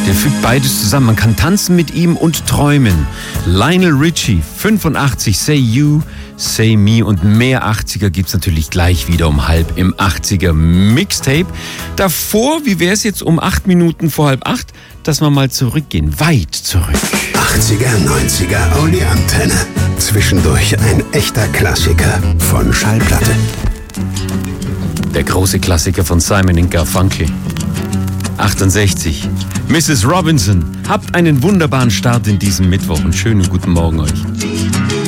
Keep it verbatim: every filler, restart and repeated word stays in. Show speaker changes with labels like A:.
A: Der fügt beides zusammen. Man kann tanzen mit ihm und träumen. Lionel Richie, fünfundachtzig, Say You, Say Me und mehr achtziger gibt's natürlich gleich wieder um halb im achtziger Mixtape. Davor, wie wär's jetzt um acht Minuten vor halb acht, dass wir mal zurückgehen, weit zurück.
B: achtziger, neunziger, Audi Antenne. Zwischendurch ein echter Klassiker von Schallplatte.
A: Der große Klassiker von Simon und Garfunkel. achtundsechzig. Missus Robinson, habt einen wunderbaren Start in diesem Mittwoch und schönen guten Morgen euch.